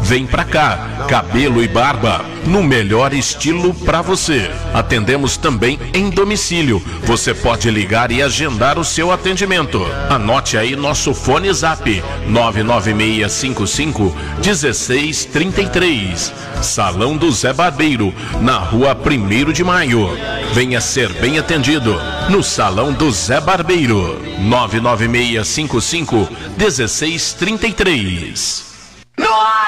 Vem pra cá, cabelo e barba, no melhor estilo pra você. Atendemos também em domicílio. Você pode ligar e agendar o seu atendimento. Anote aí nosso fone zap, 99655-1633. Salão do Zé Barbeiro, na rua 1º de Maio. Venha ser bem atendido no Salão do Zé Barbeiro, 99655-1633.